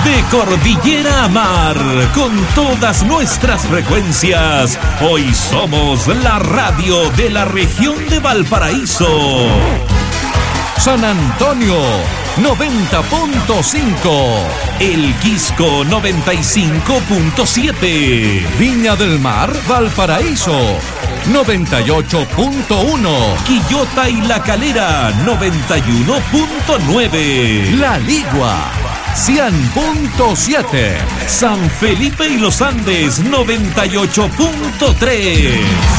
De cordillera a mar, con todas nuestras frecuencias, hoy somos la radio de la región de Valparaíso. San Antonio 90.5, El Quisco 95.7, Viña del Mar, Valparaíso 98.1, Quillota y La Calera 91.9, La Ligua 100.7, San Felipe y los Andes 98.3.